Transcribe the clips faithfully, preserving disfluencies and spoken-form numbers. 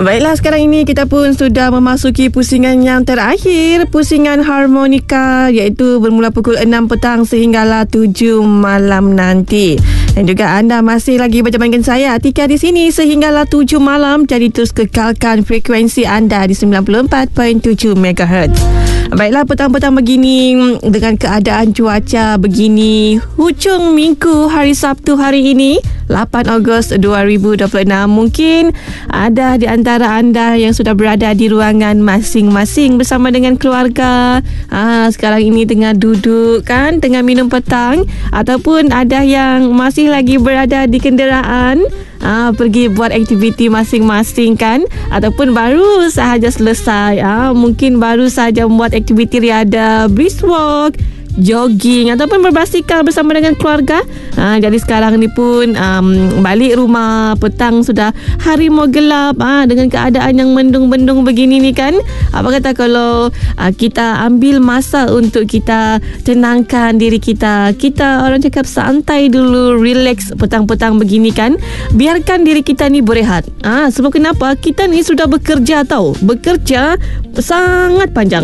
Baiklah, sekarang ini kita pun sudah memasuki pusingan yang terakhir, pusingan harmonika, iaitu bermula pukul enam petang sehinggalah tujuh malam nanti. Dan juga anda masih lagi bersama dengan saya Atika di sini sehinggalah tujuh malam. Jadi terus kekalkan frekuensi anda di sembilan puluh empat perpuluhan tujuh megahertz. Baiklah, petang-petang begini dengan keadaan cuaca begini, hujung minggu hari Sabtu hari ini lapan Ogos dua ribu dua puluh enam, mungkin ada di antara anda yang sudah berada di ruangan masing-masing bersama dengan keluarga. Ha, sekarang ini tengah duduk kan, tengah minum petang, ataupun ada yang masih lagi berada di kenderaan, ha, pergi buat aktiviti masing-masing kan, ataupun baru sahaja selesai, ha, mungkin baru sahaja membuat aktiviti riada, brisk walk, jogging ataupun berbasikal bersama dengan keluarga. Ha, jadi sekarang ni pun um, balik rumah petang, sudah hari mau gelap, ha, dengan keadaan yang mendung-mendung begini ni kan. Apa kata kalau uh, kita ambil masa untuk kita tenangkan diri kita. Kita orang cakap santai dulu, relax petang-petang begini kan. Biarkan diri kita ni berehat. Ha, sebab kenapa? Kita ni sudah bekerja tau. Bekerja sangat panjang.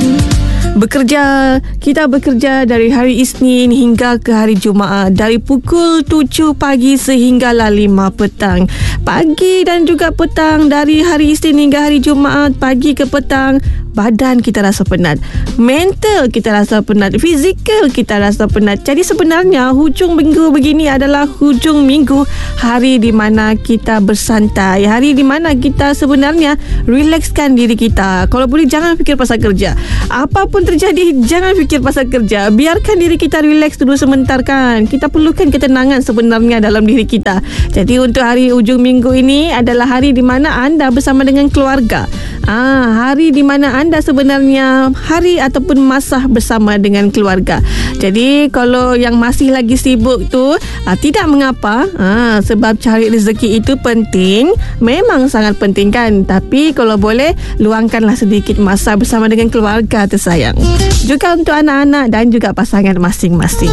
Bekerja, kita bekerja dari hari Isnin hingga ke hari Jumaat, dari pukul tujuh pagi sehinggalah lima petang. Pagi dan juga petang, dari hari Isnin hingga hari Jumaat, pagi ke petang, badan kita rasa penat, mental kita rasa penat, fizikal kita rasa penat. Jadi sebenarnya hujung minggu begini adalah hujung minggu, hari di mana kita bersantai, hari di mana kita sebenarnya relaxkan diri kita. Kalau boleh jangan fikir pasal kerja. Apapun terjadi, jangan fikir pasal kerja. Biarkan diri kita relax dulu sebentar kan. Kita perlukan ketenangan sebenarnya dalam diri kita. Jadi untuk hari hujung minggu ini adalah hari di mana anda bersama dengan keluarga. Ah, hari di mana anda sebenarnya hari ataupun masa bersama dengan keluarga. Jadi kalau yang masih lagi sibuk tu, ah, tidak mengapa, ah, sebab cari rezeki itu penting, memang sangat penting kan. Tapi kalau boleh, luangkanlah sedikit masa bersama dengan keluarga tersayang. Juga untuk anak-anak dan juga pasangan masing-masing.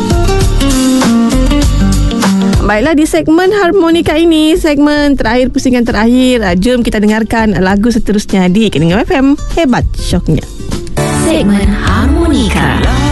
Baiklah, di segmen harmonika ini, segmen terakhir, pusingan terakhir, jom kita dengarkan lagu seterusnya di Keningam F M. Hebat syoknya. Segmen harmonika.